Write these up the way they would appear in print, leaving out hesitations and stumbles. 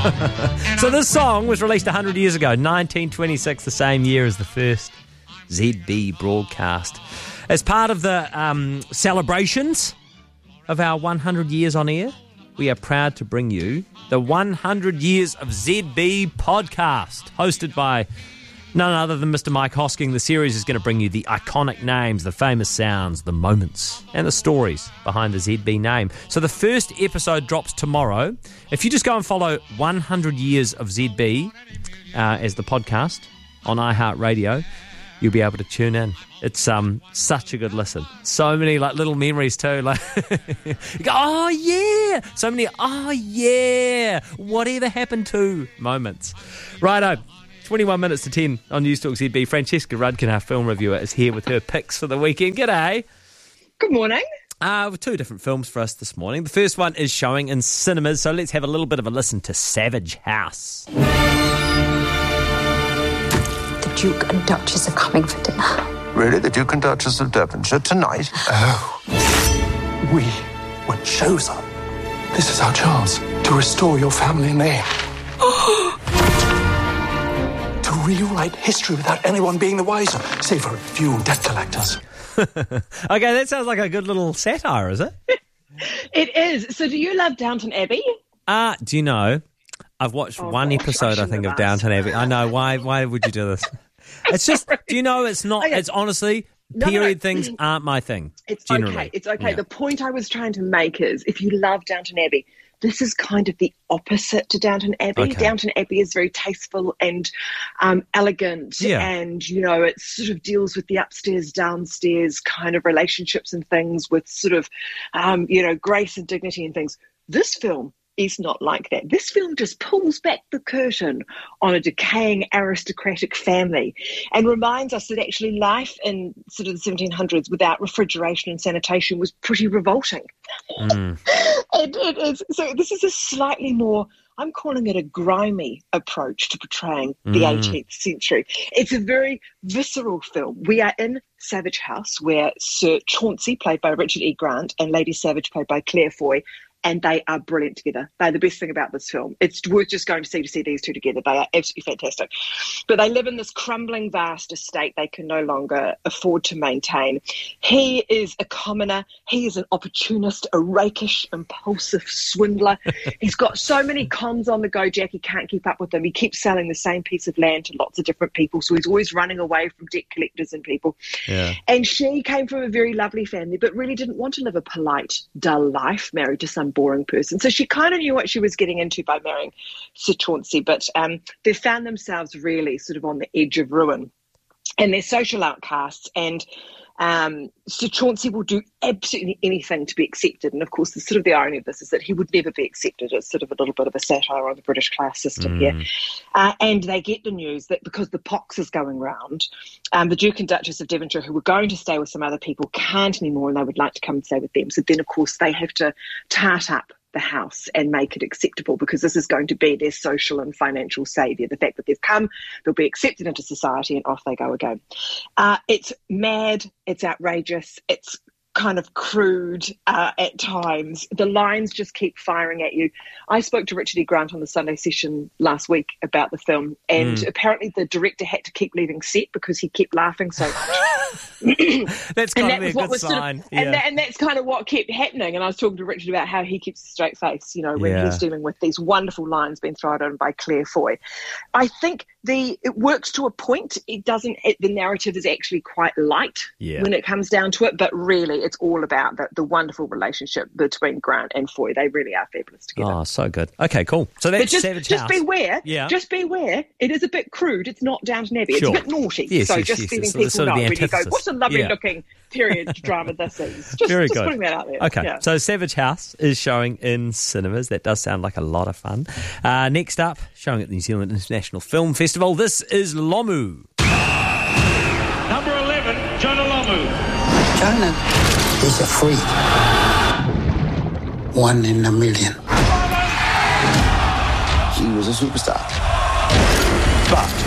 So this song was released 100 years ago, 1926, the same year as the first ZB broadcast. As part of the celebrations of our 100 years on air, we are proud to bring you the 100 Years of ZB podcast, hosted by none other than Mr. Mike Hosking. The series is going to bring you the iconic names, the famous sounds, the moments, and the stories behind the ZB name. So the first episode drops tomorrow. If you just go and follow 100 Years of ZB as the podcast on iHeartRadio, you'll be able to tune in. It's such a good listen. So many little memories too. You go, oh yeah! So many, oh yeah! Whatever happened to moments. Righto. 21 minutes to 10 on News Talk ZB. Francesca Rudkin, our film reviewer, is here with her picks for the weekend. G'day. Good morning. With two different films for us this morning. The first one is showing in cinemas, so let's have a little bit of a listen to Savage House. The Duke and Duchess are coming for dinner. Really? The Duke and Duchess of Devonshire tonight? Oh. We were chosen. This is our chance to restore your family name. To rewrite history without anyone being the wiser, save for a few debt collectors. Okay, that sounds like a good little satire, is it? It is. So do you love Downton Abbey? Do you know, I've watched one episode, I think, of Downton Abbey. I know, why would you do this? It's just, do you know, it's not, it's honestly, period things aren't my thing. It's generally. okay, it's okay. Yeah. The point I was trying to make is, if you love Downton Abbey, this is kind of the opposite to Downton Abbey. Okay. Downton Abbey is very tasteful and elegant, and, you know, it sort of deals with the upstairs, downstairs kind of relationships and things with sort of, grace and dignity and things. This film is not like that. This film just pulls back the curtain on a decaying aristocratic family and reminds us that actually life in sort of the 1700s without refrigeration and sanitation was pretty revolting. And it is. So this is a slightly more, I'm calling it a grimy approach to portraying the 18th century. It's a very visceral film. We are in Savage House, where Sir Chauncey, played by Richard E. Grant, and Lady Savage, played by Claire Foy, and they are brilliant together. They're the best thing about this film. It's worth just going to see these two together. They are absolutely fantastic. But they live in this crumbling, vast estate they can no longer afford to maintain. He is a commoner. He is an opportunist, a rakish, impulsive swindler. He's got so many cons on the go, Jack, he can't keep up with them. He keeps selling the same piece of land to lots of different people, so he's always running away from debt collectors and people. Yeah. And she came from a very lovely family, but really didn't want to live a polite, dull life, married to some boring person. So she kind of knew what she was getting into by marrying Sir Chauncey, but they found themselves really sort of on the edge of ruin, and they're social outcasts, and Sir Chauncey will do absolutely anything to be accepted. And of course, the irony of this is that he would never be accepted. It's sort of a little bit of a satire on the British class system here. And they get the news that because the pox is going round, the Duke and Duchess of Devonshire, who were going to stay with some other people, can't anymore, and they would like to come and stay with them. So then, of course, they have to tart up the house and make it acceptable, because this is going to be their social and financial saviour. The fact that they've come, they'll be accepted into society, and off they go again. It's mad, it's outrageous, it's kind of crude at times. The lines just keep firing at you. I spoke to Richard E. Grant on the Sunday session last week about the film, and apparently the director had to keep leaving set because he kept laughing so much. That's got to be a good sign. And that's kind of what kept happening. And I was talking to Richard about how he keeps a straight face, when he's dealing with these wonderful lines being thrown in by Claire Foy. I think it works to a point. It doesn't. The narrative is actually quite light when it comes down to it, but really it's all about the wonderful relationship between Grant and Foy. They really are fabulous together. Oh, so good. Okay, cool. So that's Savage House. Just beware. It is a bit crude. It's not Downton Abbey. It's a bit naughty. Letting people know when you go, what a lovely looking period drama this is. Very just good. putting that out there. Okay, so Savage House is showing in cinemas. That does sound like a lot of fun. Next up, showing at the New Zealand International Film Festival, this is Lomu. Number 11, Jonah Lomu. Jonah is a freak. One in a million. He was a superstar. But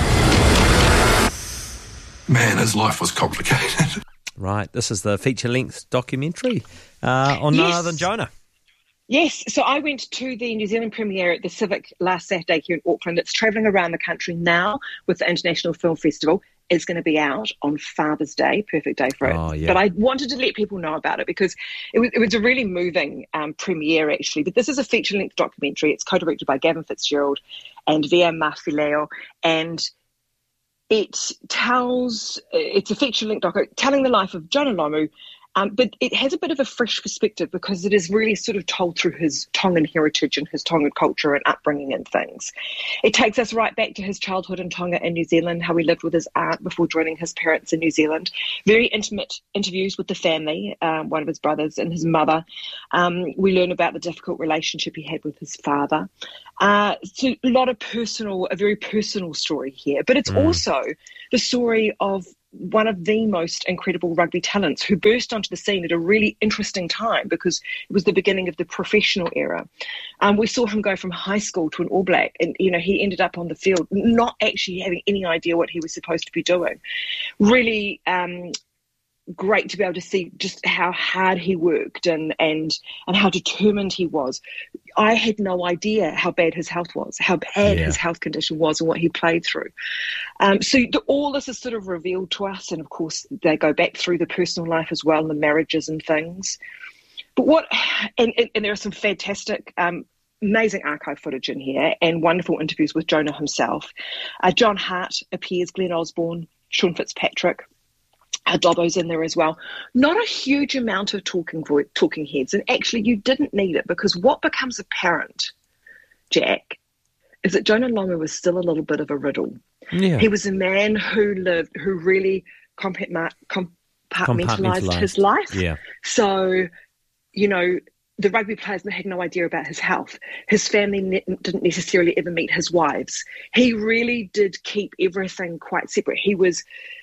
man, his life was complicated. Right, this is the feature-length documentary on none other than Jonah. Yes, so I went to the New Zealand premiere at the Civic last Saturday here in Auckland. It's travelling around the country now with the International Film Festival. It's going to be out on Father's Day, perfect day for it. Oh, yeah. But I wanted to let people know about it because it was a really moving premiere, actually. But this is a feature-length documentary. It's co-directed by Gavin Fitzgerald and Via Mafileo, and it's a feature-length documentary telling the life of Jonah Lomu, but it has a bit of a fresh perspective because it is really sort of told through his Tongan heritage and his Tongan culture and upbringing and things. It takes us right back to his childhood in Tonga and New Zealand, how he lived with his aunt before joining his parents in New Zealand. Very intimate interviews with the family, one of his brothers and his mother. We learn about the difficult relationship he had with his father. So a very personal story here, but it's also the story of one of the most incredible rugby talents who burst onto the scene at a really interesting time because it was the beginning of the professional era. We saw him go from high school to an All Black, and he ended up on the field not actually having any idea what he was supposed to be doing. Really great to be able to see just how hard he worked and how determined he was. I had no idea how bad his health was, how bad his health condition was and what he played through. So all this is sort of revealed to us, and of course they go back through the personal life as well and the marriages and things. But and there are some fantastic amazing archive footage in here and wonderful interviews with Jonah himself. John Hart appears, Glenn Osborne, Sean Fitzpatrick, Dobbo's in there as well. Not a huge amount of talking heads, and actually you didn't need it because what becomes apparent, Jack, is that Jonah Lomu was still a little bit of a riddle. Yeah. He was a man who really compartmentalised his life. Yeah. So, the rugby players had no idea about his health. His family didn't necessarily ever meet his wives. He really did keep everything quite separate. He was...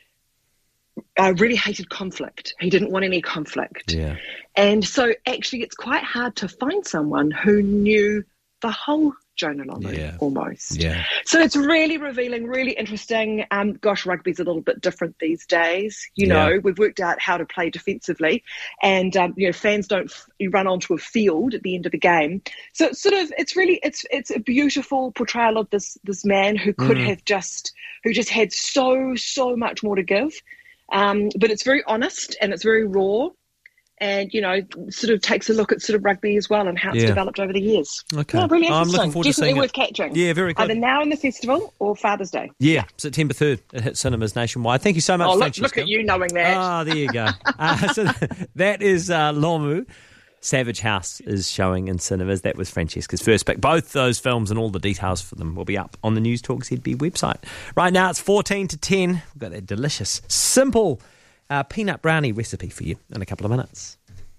really hated conflict. He didn't want any conflict. Yeah. And so actually it's quite hard to find someone who knew the whole Jonah Lomu almost. Yeah. So it's really revealing, really interesting. Rugby's a little bit different these days. We've worked out how to play defensively and, fans don't run onto a field at the end of the game. So it's it's a beautiful portrayal of this man who could have who just had so much more to give. But it's very honest and it's very raw and, sort of takes a look at sort of rugby as well and how it's developed over the years. Okay. Yeah, really interesting. I'm looking forward to seeing it. Definitely worth catching. Yeah, very good. Either now in the festival or Father's Day. Yeah, September 3rd. It hits cinemas nationwide. Thank you so much, Francesca. Look at you knowing that. Oh, there you go. So that is Lomu. Savage House is showing in cinemas. That was Francesca's first pick. Both those films and all the details for them will be up on the News Talk ZB website. Right now it's 14 to 10. We've got that delicious, simple peanut brownie recipe for you in a couple of minutes.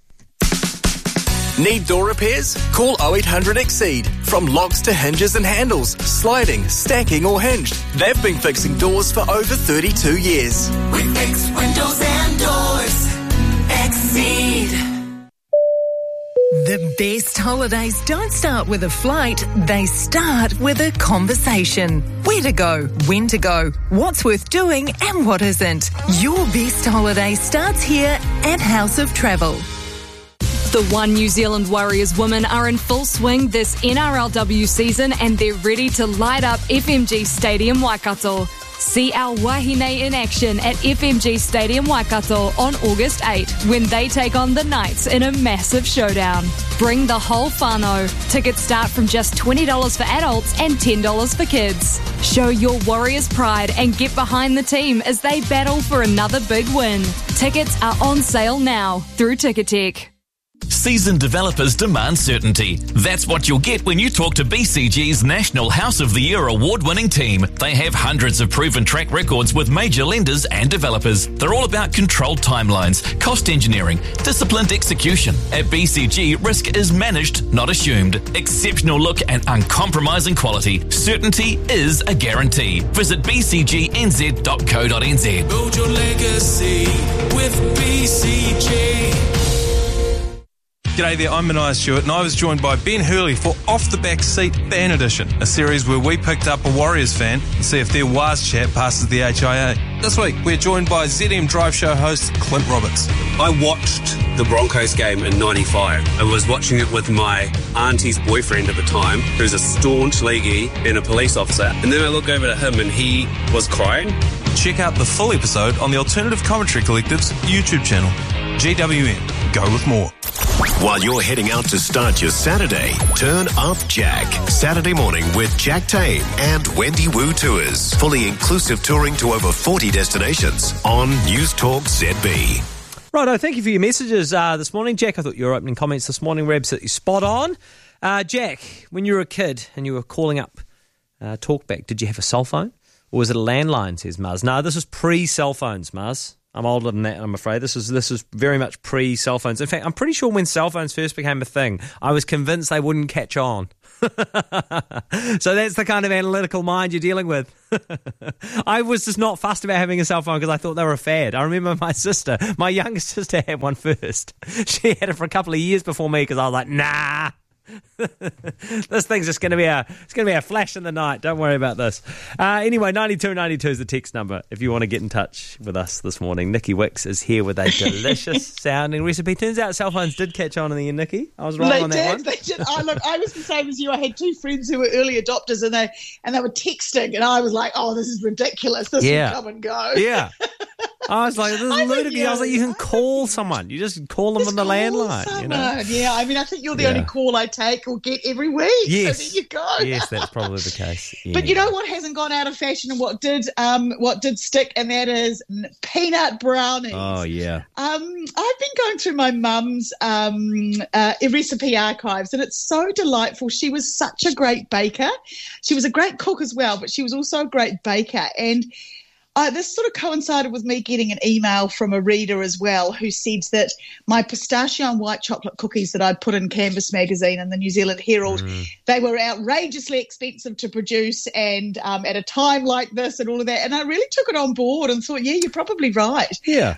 Need door repairs? Call 0800 Exceed. From locks to hinges and handles, sliding, stacking or hinged. They've been fixing doors for over 32 years. We fix windows and doors. Exceed. The best holidays don't start with a flight, they start with a conversation. Where to go, when to go, what's worth doing and what isn't. Your best holiday starts here at House of Travel. The One New Zealand Warriors women are in full swing this NRLW season and they're ready to light up FMG Stadium Waikato. See our Wahine in action at FMG Stadium Waikato on August 8 when they take on the Knights in a massive showdown. Bring the whole whānau. Tickets start from just $20 for adults and $10 for kids. Show your Warriors pride and get behind the team as they battle for another big win. Tickets are on sale now through Ticketek. Seasoned developers demand certainty. That's what you'll get when you talk to BCG's National House of the Year award-winning team. They have hundreds of proven track records with major lenders and developers. They're all about controlled timelines, cost engineering, disciplined execution. At BCG, risk is managed, not assumed. Exceptional look and uncompromising quality. Certainty is a guarantee. Visit bcgnz.co.nz. Build your legacy with BCG. G'day there, I'm Mania Stewart and I was joined by Ben Hurley for Off the Back Seat Fan Edition, a series where we picked up a Warriors fan and see if their Waz chat passes the HIA. This week we're joined by ZM Drive Show host Clint Roberts. I watched the Broncos game in 95. I was watching it with my auntie's boyfriend at the time, who's a staunch leaguey and a police officer, and then I look over to him and he was crying. Check out the full episode on the Alternative Commentary Collective's YouTube channel. GWN. Go with more. While you're heading out to start your Saturday, turn up Jack. Saturday morning with Jack Tame and Wendy Wu Tours. Fully inclusive touring to over 40 destinations on News Talk ZB. Righto, thank you for your messages this morning. Jack, I thought your opening comments this morning were absolutely spot on. Jack, when you were a kid and you were calling up Talkback, did you have a cell phone? Or was it a landline, says Muzz? No, this was pre-cell phones, Muzz. I'm older than that, I'm afraid. This is very much pre-cell phones. In fact, I'm pretty sure when cell phones first became a thing, I was convinced they wouldn't catch on. So that's the kind of analytical mind you're dealing with. I was just not fussed about having a cell phone because I thought they were a fad. I remember my youngest sister had one first. She had it for a couple of years before me because I was like, nah. This thing's just going to be a flash in the night. Don't worry about this. Anyway, 9292 is the text number if you want to get in touch with us this morning. Nikki Wicks is here with a delicious sounding recipe. Turns out cell phones did catch on in the end, Nikki. I was right on that one. They did. I was the same as you. I had two friends who were early adopters and they were texting and I was like, oh, this is ridiculous. This will come and go. Yeah. I was like, this is ludicrous. I was like, you can call someone. You just call them on the landline. You know? Yeah, I mean, I think you're the only call I take or get every week. Yes. So there you go. Yes, that's probably the case. Yeah. But you know what hasn't gone out of fashion and what did stick, and that is peanut brownies. Oh, yeah. I've been going through my mum's recipe archives, and it's so delightful. She was such a great baker. She was a great cook as well, but she was also a great baker. And this sort of coincided with me getting an email from a reader as well who said that my pistachio and white chocolate cookies that I'd put in Canvas magazine and the New Zealand Herald, they were outrageously expensive to produce and at a time like this and all of that. And I really took it on board and thought, yeah, you're probably right. Yeah.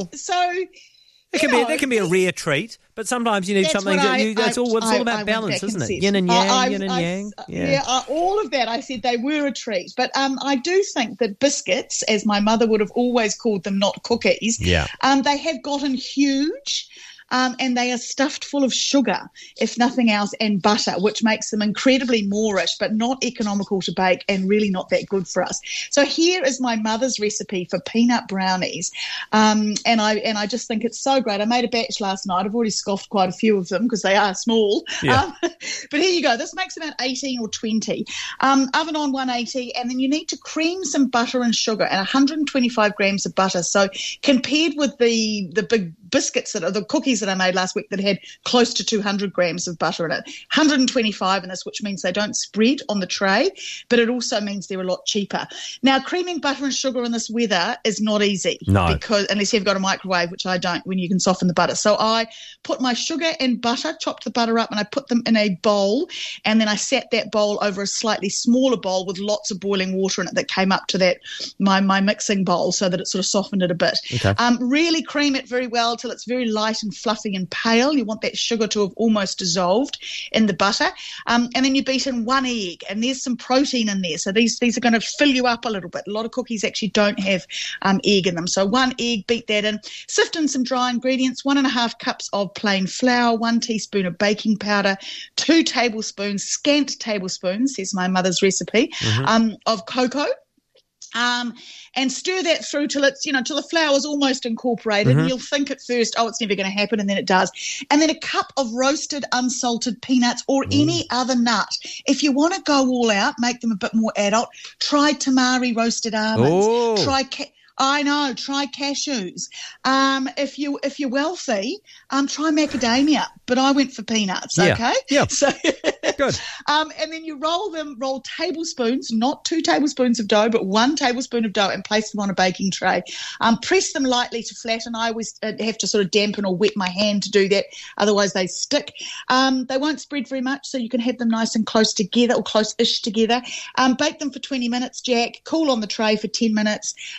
That can be a rare treat, but sometimes you need something it's all about balance, isn't it? Yin and yang, Yeah, all of that. I said they were a treat, but I do think that biscuits, as my mother would have always called them, not cookies. Yeah. They have gotten huge. And they are stuffed full of sugar, if nothing else, and butter, which makes them incredibly moreish, but not economical to bake and really not that good for us. So here is my mother's recipe for peanut brownies, and I just think it's so great. I made a batch last night. I've already scoffed quite a few of them because they are small. Yeah. But here you go. This makes about 18 or 20. Oven on 180, and then you need to cream some butter and sugar and 125 grams of butter. So compared with the big biscuits that are the cookies that I made last week that had close to 200 grams of butter in it, 125 in this, which means they don't spread on the tray, but it also means they're a lot cheaper. Now, creaming butter and sugar in this weather is not easy. No. Because unless you've got a microwave, which I don't, when you can soften the butter. So I put my sugar and butter, chopped the butter up, and I put them in a bowl, and then I sat that bowl over a slightly smaller bowl with lots of boiling water in it that came up to that my mixing bowl so that it sort of softened it a bit. Okay. Really cream it very well till it's very light and fluffy and pale. You want that sugar to have almost dissolved in the butter. And then you beat in one egg, and there's some protein in there. So these are going to fill you up a little bit. A lot of cookies actually don't have egg in them. So one egg, beat that in. Sift in some dry ingredients, 1.5 cups of plain flour, 1 teaspoon of baking powder, 2 tablespoons, scant tablespoons, says my mother's recipe, of cocoa. And stir that through till it's, till the flour is almost incorporated. And you'll think at first, oh, it's never going to happen, and then it does. And then a cup of roasted unsalted peanuts or any other nut. If you want to go all out, make them a bit more adult, try tamari roasted almonds. Try cashews. If you're wealthy, try macadamia. But I went for peanuts. Okay. Yeah. So good. And then you roll tablespoons, not 2 tablespoons of dough, but 1 tablespoon of dough, and place them on a baking tray. Press them lightly to flatten. I always have to sort of dampen or wet my hand to do that. Otherwise they stick. They won't spread very much, so you can have them nice and close together, or close-ish together. Bake them for 20 minutes, Jack. Cool on the tray for 10 minutes. And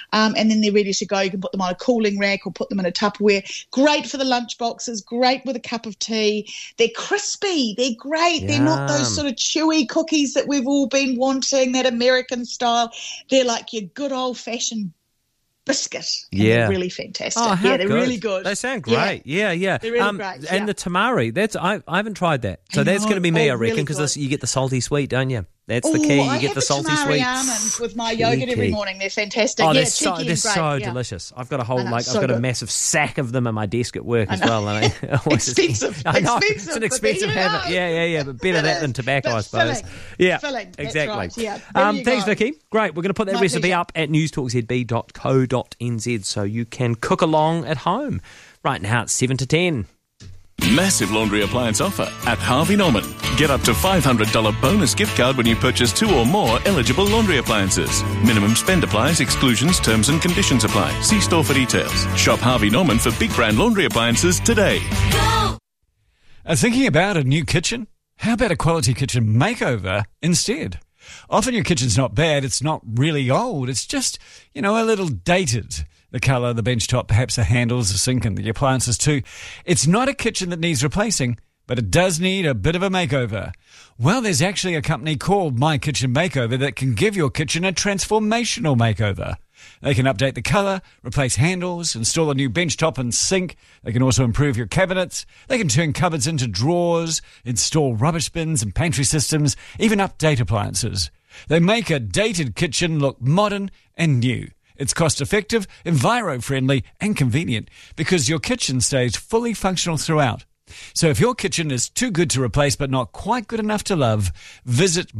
and then they're ready to go. You can put them on a cooling rack or put them in a Tupperware. Great for the lunch boxes, great with a cup of tea. They're crispy, they're great. Yum. They're not those sort of chewy cookies that we've all been wanting, that American style. They're like your good old-fashioned biscuit. And they're really fantastic. Oh, how they're good. Really good. They sound great. Yeah. They're really great. And the tamari, I haven't tried that. So that's going to be me, I reckon, because you get the salty sweet, don't you? That's the key. You get the salty sweet. I have almonds with my yogurt every morning. They're fantastic. Oh, they're so delicious. I've got a whole I've got a massive sack of them in my desk at work as well. And expensive. I know it's an expensive habit. Yeah. But better that than tobacco, I suppose. Filling. Exactly. Right. Yeah. Thanks, Vicky. Great. We're going to put that recipe up at newstalkzb.co.nz so you can cook along at home. Right now it's 7 to 10. Massive laundry appliance offer at Harvey Norman. Get up to $500 bonus gift card when you purchase 2 or more eligible laundry appliances. Minimum spend applies, exclusions, terms and conditions apply. See store for details. Shop Harvey Norman for big brand laundry appliances today. Go! Thinking about a new kitchen? How about a quality kitchen makeover instead? Often your kitchen's not bad, it's not really old, it's just, a little dated. The colour, the bench top, perhaps the handles, the sink and the appliances too. It's not a kitchen that needs replacing, but it does need a bit of a makeover. Well, there's actually a company called My Kitchen Makeover that can give your kitchen a transformational makeover. They can update the colour, replace handles, install a new bench top and sink. They can also improve your cabinets. They can turn cupboards into drawers, install rubbish bins and pantry systems, even update appliances. They make a dated kitchen look modern and new. It's cost-effective, enviro-friendly and convenient because your kitchen stays fully functional throughout. So if your kitchen is too good to replace but not quite good enough to love, visit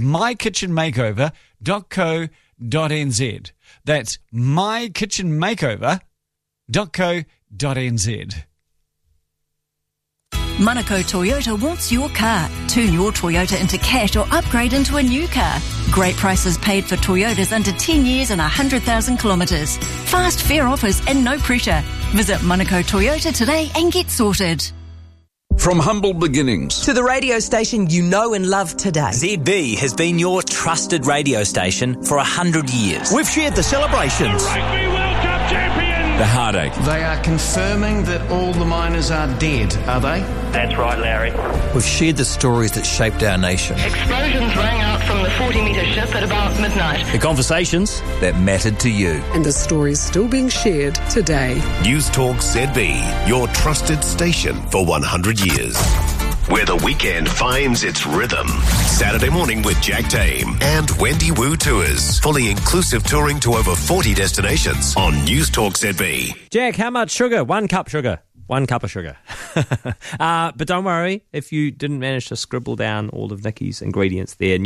mykitchenmakeover.co.nz. That's mykitchenmakeover.co.nz. Manukau Toyota wants your car. Turn your Toyota into cash or upgrade into a new car. Great prices paid for Toyotas under 10 years and 100,000 kilometres. Fast, fair offers and no pressure. Visit Manukau Toyota today and get sorted. From humble beginnings to the radio station you know and love today. ZB has been your trusted radio station for 100 years. We've shared the celebrations, the Rugby World Cup champions, the heartache. They are confirming that all the miners are dead, are they? That's right, Larry. We've shared the stories that shaped our nation. Explosions rang out from the 40-metre ship at about midnight. The conversations that mattered to you. And the stories still being shared today. News Talk ZB, your trusted station for 100 years. Where the weekend finds its rhythm. Saturday morning with Jack Tame and Wendy Wu Tours. Fully inclusive touring to over 40 destinations on News Talk ZB. Jack, how much sugar? 1 cup sugar. 1 cup of sugar. But don't worry if you didn't manage to scribble down all of Nikki's ingredients there.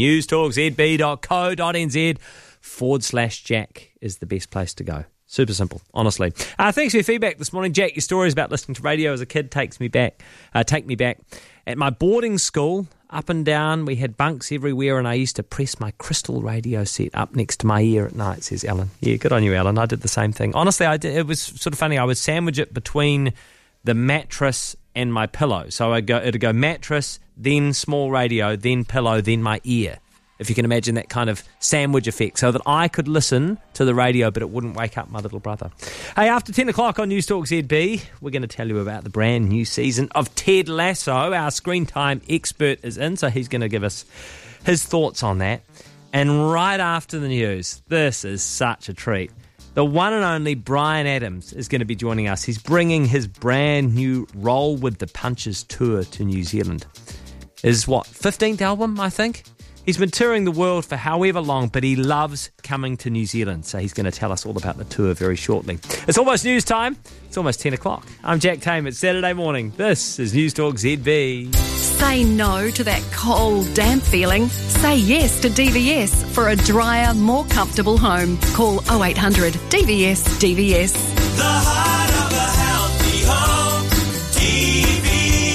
newstalkzb.co.nz/Jack is the best place to go. Super simple, honestly. Thanks for your feedback this morning, Jack. Your stories about listening to radio as a kid take me back. At my boarding school, up and down, we had bunks everywhere, and I used to press my crystal radio set up next to my ear at night, says Ellen. Yeah, good on you, Ellen. I did the same thing. Honestly, it was sort of funny. I would sandwich it between the mattress and my pillow. So it'd go mattress, then small radio, then pillow, then my ear. If you can imagine that kind of sandwich effect, so that I could listen to the radio, but it wouldn't wake up my little brother. Hey, after 10 o'clock on News Talk ZB, we're going to tell you about the brand new season of Ted Lasso. Our screen time expert is in, so he's going to give us his thoughts on that. And right after the news, this is such a treat. The one and only Bryan Adams is going to be joining us. He's bringing his brand new Roll with the Punches tour to New Zealand. His, 15th album, I think? He's been touring the world for however long, but he loves coming to New Zealand. So he's going to tell us all about the tour very shortly. It's almost news time. It's almost 10 o'clock. I'm Jack Tame. It's Saturday morning. This is News Talk ZB. Say no to that cold, damp feeling. Say yes to DVS for a drier, more comfortable home. Call 0800 DVS DVS. The heart of a healthy home. DVS.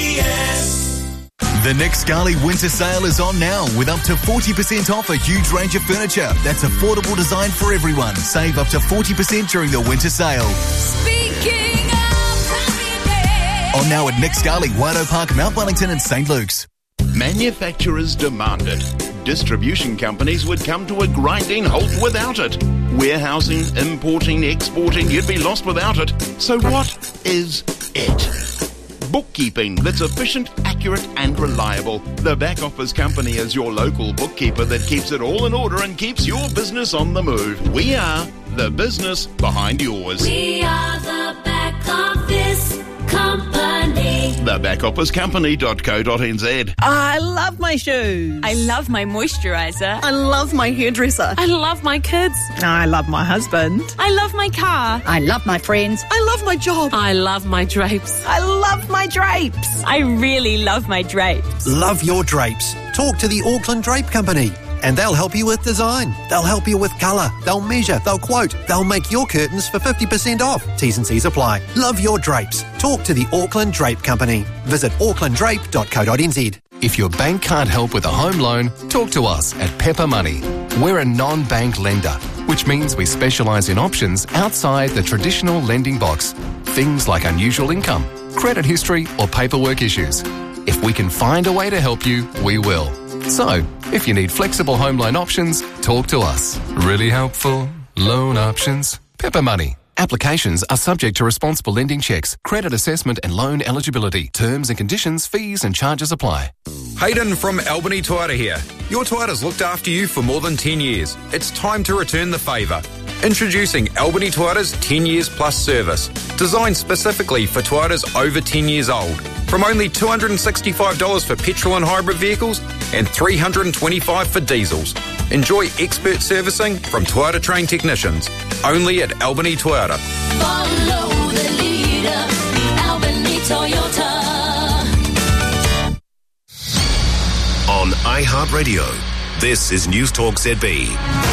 The Nick Scali winter sale is on now with up to 40% off a huge range of furniture that's affordable design for everyone. Save up to 40% during the winter sale. Speaking of happiness. On now at Nick Scali, Waido Park, Mount Wellington and St. Luke's. Manufacturers demand it. distribution companies would come to a grinding halt without it. Warehousing, importing, exporting, you'd be lost without it. So what is it? Bookkeeping that's efficient, accurate and reliable. The Back Office Company is your local bookkeeper that keeps it all in order and keeps your business on the move. We are the business behind yours. We are the Back Office Company. Thebackofficecompany.co.nz. I love my shoes. I love my moisturiser. I love my hairdresser. I love my kids. I love my husband. I love my car. I love my friends. I love my job. I love my drapes. I love my drapes. I really love my drapes. Love your drapes. Talk to the Auckland Drape Company. And they'll help you with design. They'll help you with colour. They'll measure. They'll quote. They'll make your curtains for 50% off. T's and C's apply. Love your drapes. Talk to the Auckland Drape Company. Visit aucklanddrape.co.nz. If your bank can't help with a home loan, talk to us at Pepper Money. We're a non-bank lender, which means we specialise in options outside the traditional lending box. Things like unusual income, credit history or paperwork issues. If we can find a way to help you, we will. So, if you need flexible home loan options, talk to us. Really helpful loan options. Pepper Money. Applications are subject to responsible lending checks, credit assessment and loan eligibility. Terms and conditions, fees and charges apply. Hayden from Albany Toyota here. Your Toyota's looked after you for more than 10 years. It's time to return the favour. Introducing Albany Toyota's 10 years plus service, designed specifically for Toyotas over 10 years old. From only $265 for petrol and hybrid vehicles and $325 for diesels. Enjoy expert servicing from Toyota trained technicians. Only at Albany Toyota. Follow the leader, Albany Toyota. On iHeartRadio, this is News Talk ZB.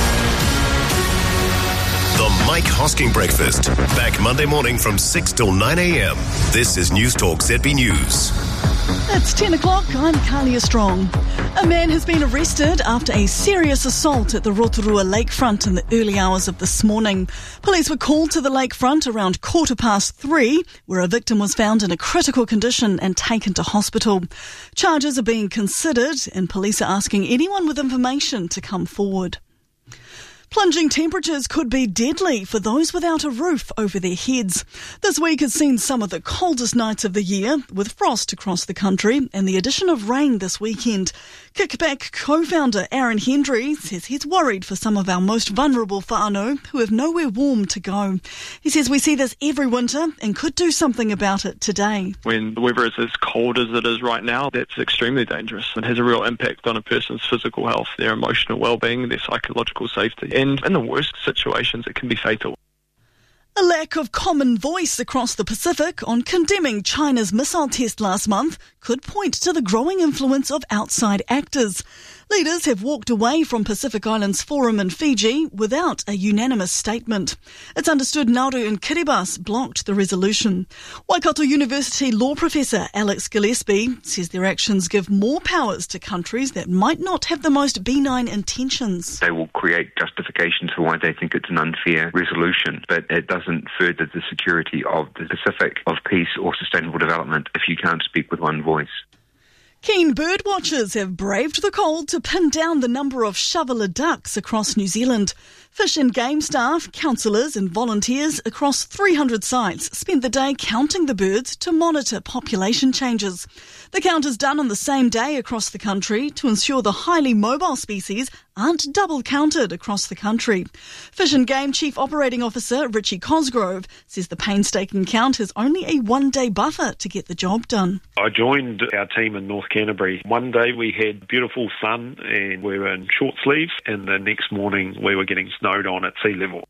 The Mike Hosking Breakfast. Back Monday morning from 6 till 9 a.m. This is News Talk ZB News. It's 10 o'clock. I'm Carlia Strong. A man has been arrested after a serious assault at the Rotorua lakefront in the early hours of this morning. Police were called to the lakefront around 3:15, where a victim was found in a critical condition and taken to hospital. Charges are being considered and police are asking anyone with information to come forward. Plunging temperatures could be deadly for those without a roof over their heads. This week has seen some of the coldest nights of the year, with frost across the country and the addition of rain this weekend. Kickback co-founder Aaron Hendry says he's worried for some of our most vulnerable whānau who have nowhere warm to go. He says we see this every winter and could do something about it today. When the weather is as cold as it is right now, that's extremely dangerous and has a real impact on a person's physical health, their emotional well-being, their psychological safety. And in the worst situations, it can be fatal. A lack of common voice across the Pacific on condemning China's missile test last month could point to the growing influence of outside actors. Leaders have walked away from Pacific Islands Forum in Fiji without a unanimous statement. It's understood Nauru and Kiribati blocked the resolution. Waikato University law professor Alex Gillespie says their actions give more powers to countries that might not have the most benign intentions. They will create justifications for why they think it's an unfair resolution, but it doesn't further the security of the Pacific, of peace or sustainable development if you can't speak with one voice. Keen bird watchers have braved the cold to pin down the number of shoveler ducks across New Zealand. Fish and game staff, counsellors and volunteers across 300 sites spent the day counting the birds to monitor population changes. The count is done on the same day across the country to ensure the highly mobile species aren't double counted across the country. Fish and Game Chief Operating Officer Richie Cosgrove says the painstaking count has only a one-day buffer to get the job done. I joined our team in North Canterbury. One day we had beautiful sun and we were in short sleeves, and the next morning we were getting snowed on at sea level.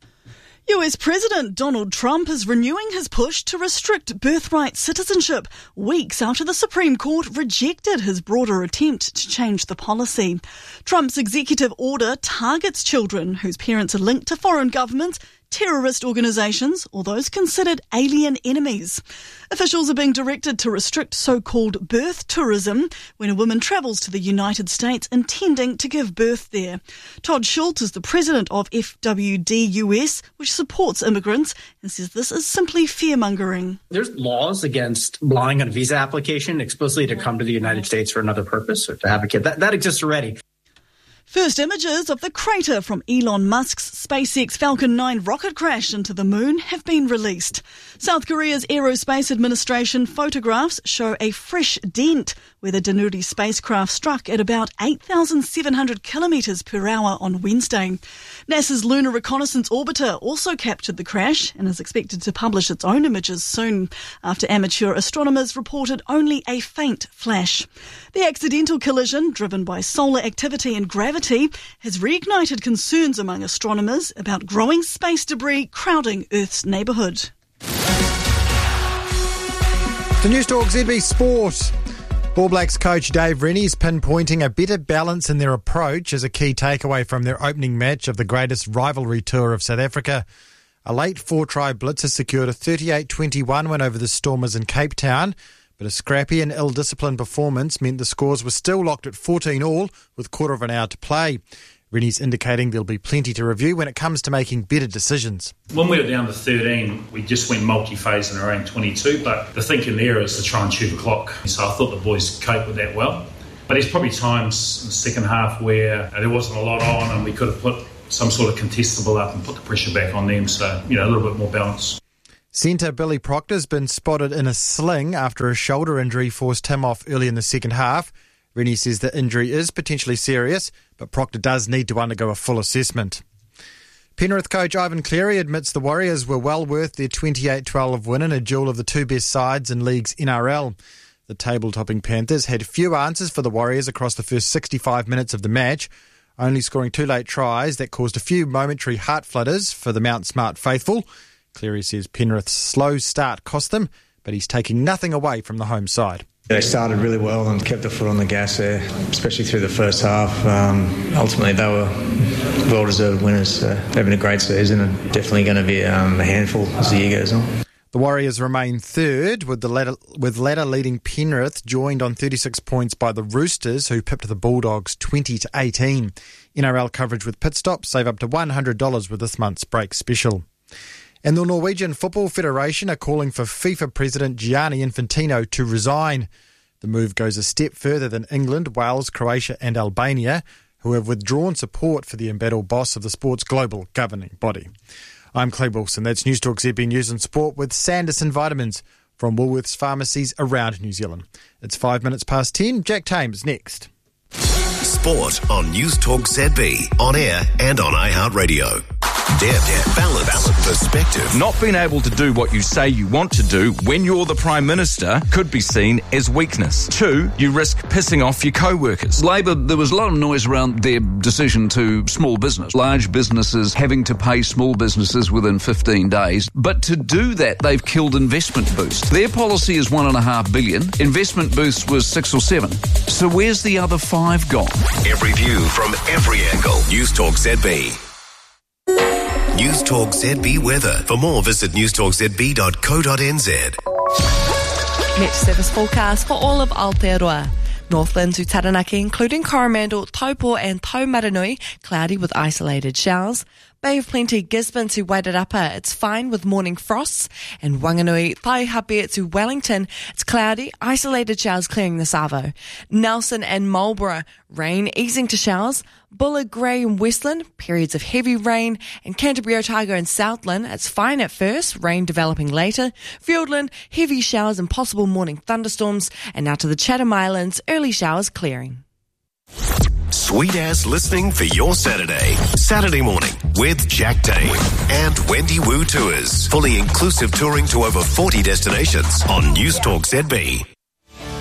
US President Donald Trump is renewing his push to restrict birthright citizenship weeks after the Supreme Court rejected his broader attempt to change the policy. Trump's executive order targets children whose parents are linked to foreign governments, terrorist organisations or those considered alien enemies. Officials are being directed to restrict so-called birth tourism when a woman travels to the United States intending to give birth there. Todd Schultz is the president of FWD US, which supports immigrants, and says this is simply fear-mongering. There's laws against lying on a visa application explicitly to come to the United States for another purpose or to have a kid. That exists already. First images of the crater from Elon Musk's SpaceX Falcon 9 rocket crash into the moon have been released. South Korea's Aerospace Administration photographs show a fresh dent where the Danuri spacecraft struck at about 8,700 kilometres per hour on Wednesday. NASA's Lunar Reconnaissance Orbiter also captured the crash and is expected to publish its own images soon, after amateur astronomers reported only a faint flash. The accidental collision, driven by solar activity and gravity, has reignited concerns among astronomers about growing space debris crowding Earth's neighbourhood. The News Talk ZB Sport. All Blacks coach Dave Rennie is pinpointing a better balance in their approach as a key takeaway from their opening match of the greatest rivalry tour of South Africa. A late 4-try blitzer secured a 38-21 win over the Stormers in Cape Town, but a scrappy and ill-disciplined performance meant the scores were still locked at 14-all with quarter of an hour to play. Rennie's indicating there'll be plenty to review when it comes to making better decisions. When we were down to 13, we just went multi-phase and around 22, but the thinking there is to try and chew the clock. So I thought the boys coped with that well. But there's probably times in the second half where there wasn't a lot on and we could have put some sort of contestable up and put the pressure back on them. So, a little bit more balance. Centre Billy Proctor's been spotted in a sling after a shoulder injury forced him off early in the second half. Rennie says the injury is potentially serious, but Proctor does need to undergo a full assessment. Penrith coach Ivan Cleary admits the Warriors were well worth their 28-12 win in a duel of the two best sides in league's NRL. The table-topping Panthers had few answers for the Warriors across the first 65 minutes of the match, only scoring two late tries that caused a few momentary heart flutters for the Mount Smart faithful. Cleary says Penrith's slow start cost them, but he's taking nothing away from the home side. They started really well and kept the foot on the gas there, especially through the first half. Ultimately, they were well-deserved winners. They've been a great season and definitely going to be a handful as the year goes on. The Warriors remain third, with ladder leading Penrith joined on 36 points by the Roosters, who pipped the Bulldogs 20-18. NRL coverage with Pit Stop. Save up to $100 with this month's break special. And the Norwegian Football Federation are calling for FIFA President Gianni Infantino to resign. The move goes a step further than England, Wales, Croatia and Albania, who have withdrawn support for the embattled boss of the sport's global governing body. I'm Clay Wilson. That's News Talk ZB News and Sport with Sanderson Vitamins from Woolworths pharmacies around New Zealand. It's 5 minutes past 10. Jack Thames next. Sport on News Talk ZB, on air and on iHeartRadio. Depth, balance, perspective. Not being able to do what you say you want to do when you're the Prime Minister could be seen as weakness. 2, you risk pissing off your co-workers. Labor, there was a lot of noise around their decision to small business. Large businesses having to pay small businesses within 15 days. But to do that, they've killed Investment Boost. Their policy is $1.5 billion. Investment Boost was 6 or 7. So where's the other 5 gone? Every view from every angle. News Talk ZB. News Talk ZB weather. For more, visit newstalkzb.co.nz. Met service forecast for all of Aotearoa. Northland to Taranaki, including Coromandel, Taupo and Taumaranui, cloudy with isolated showers. Bay of Plenty, Gisborne to Wairarapa, it's fine with morning frosts. And Wanganui, Taihape to Wellington, it's cloudy, isolated showers clearing the Savo. Nelson and Marlborough, rain easing to showers. Buller, Grey and Westland, periods of heavy rain. And Canterbury, Otago and Southland, it's fine at first, rain developing later. Fiordland, heavy showers and possible morning thunderstorms. And now to the Chatham Islands, early showers clearing. Sweet ass listening for your Saturday morning with Jack Tame and Wendy Wu Tours. Fully inclusive touring to over 40 destinations on News Talk ZB.